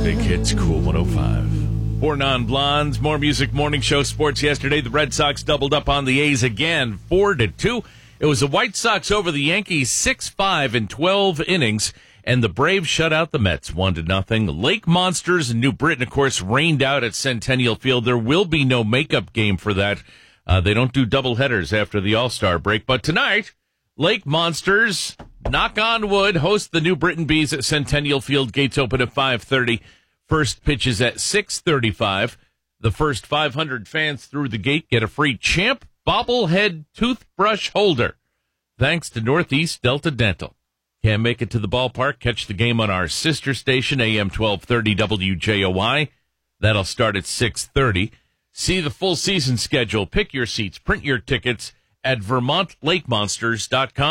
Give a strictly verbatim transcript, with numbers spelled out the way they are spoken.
Big Hits, Cool one oh five. Four non-blondes, more music, morning show sports yesterday. The Red Sox doubled up on the A's again, four to two. It was the White Sox over the Yankees, six five in twelve innings, and the Braves shut out the Mets, one to nothing. Lake Monsters and New Britain, of course, rained out at Centennial Field. There will be no makeup game for that. Uh, they don't do doubleheaders after the All-Star break. But tonight, Lake Monsters, knock on wood, host the New Britain Bees at Centennial Field. Gates open at five thirty. First pitch is at six thirty-five. The first five hundred fans through the gate get a free Champ bobblehead toothbrush holder, thanks to Northeast Delta Dental. Can't make it to the ballpark? Catch the game on our sister station, A M twelve thirty W J O I. That'll start at six thirty. See the full season schedule, pick your seats, print your tickets at vermont lake monsters dot com.